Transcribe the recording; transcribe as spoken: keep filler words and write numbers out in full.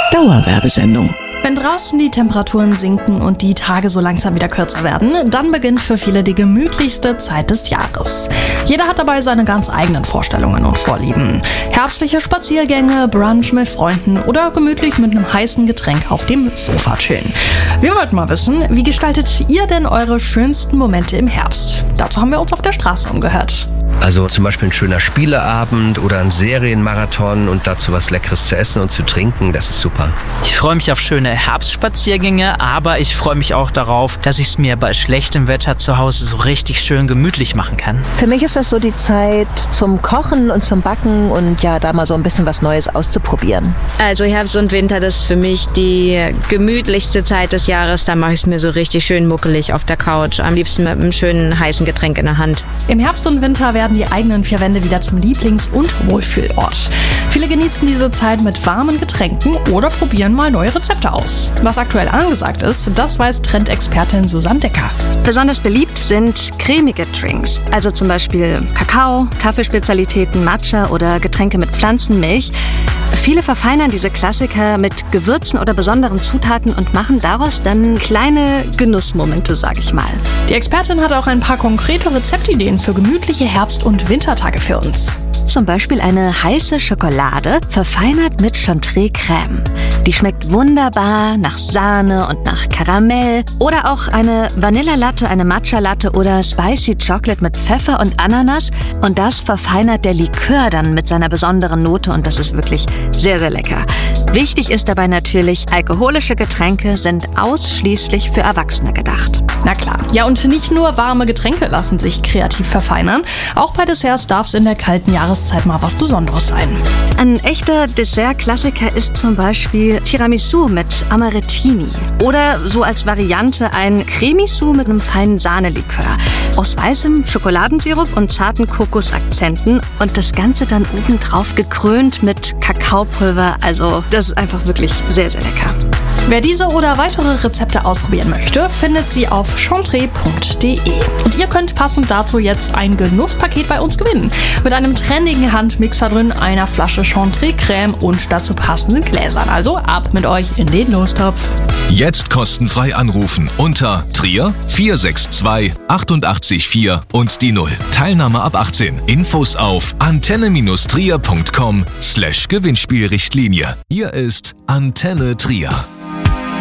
Dauerwerbesendung. Wenn draußen die Temperaturen sinken und die Tage so langsam wieder kürzer werden, dann beginnt für viele die gemütlichste Zeit des Jahres. Jeder hat dabei seine ganz eigenen Vorstellungen und Vorlieben. Herbstliche Spaziergänge, Brunch mit Freunden oder gemütlich mit einem heißen Getränk auf dem Sofa chillen. Wir wollten mal wissen, wie gestaltet ihr denn eure schönsten Momente im Herbst? Dazu haben wir uns auf der Straße umgehört. Also zum Beispiel ein schöner Spieleabend oder ein Serienmarathon und dazu was Leckeres zu essen und zu trinken, das ist super. Ich freue mich auf schöne Herbstspaziergänge, aber ich freue mich auch darauf, dass ich es mir bei schlechtem Wetter zu Hause so richtig schön gemütlich machen kann. Für mich ist das so die Zeit zum Kochen und zum Backen und ja, da mal so ein bisschen was Neues auszuprobieren. Also Herbst und Winter, das ist für mich die gemütlichste Zeit des Jahres. Da mache ich es mir so richtig schön muckelig auf der Couch, am liebsten mit einem schönen heißen Getränk in der Hand. Im Herbst und Winter werden die eigenen vier Wände wieder zum Lieblings- und Wohlfühlort. Viele genießen diese Zeit mit warmen Getränken oder probieren mal neue Rezepte aus. Was aktuell angesagt ist, das weiß Trendexpertin Susanne Decker. Besonders beliebt sind cremige Drinks, also zum Beispiel Kakao, Kaffeespezialitäten, Matcha oder Getränke mit Pflanzenmilch. Viele verfeinern diese Klassiker mit Gewürzen oder besonderen Zutaten und machen daraus dann kleine Genussmomente, sag ich mal. Die Expertin hat auch ein paar konkrete Rezeptideen für gemütliche Herbst- und Wintertage für uns. Zum Beispiel eine heiße Schokolade, verfeinert mit Chantilly-Creme. Die schmeckt wunderbar nach Sahne und nach Karamell. Oder auch eine Vanillalatte, eine Matcha-Latte oder Spicy Chocolate mit Pfeffer und Ananas. Und das verfeinert der Likör dann mit seiner besonderen Note und das ist wirklich sehr, sehr lecker. Wichtig ist dabei natürlich, alkoholische Getränke sind ausschließlich für Erwachsene gedacht. Na klar. Ja, und nicht nur warme Getränke lassen sich kreativ verfeinern. Auch bei Desserts darf es in der kalten Jahreszeit mal was Besonderes sein. Ein echter Dessert-Klassiker ist zum Beispiel Tiramisu mit Amarettini. Oder so als Variante ein Cremisu mit einem feinen Sahnelikör. Aus weißem Schokoladensirup und zarten Kokosakzenten. Und das Ganze dann obendrauf gekrönt mit Kakaopulver. Also das ist einfach wirklich sehr, sehr lecker. Wer diese oder weitere Rezepte ausprobieren möchte, findet sie auf chantre punkt de. Und ihr könnt passend dazu jetzt ein Genusspaket bei uns gewinnen. Mit einem trendigen Handmixer drin, einer Flasche Chantilly-Creme und dazu passenden Gläsern. Also ab mit euch in den Lostopf. Jetzt kostenfrei anrufen unter Trier vier sechs zwei acht acht vier und die null. Teilnahme ab achtzehn. Infos auf antenne trier punkt com slash Gewinnspielrichtlinie. Hier ist Antenne Trier.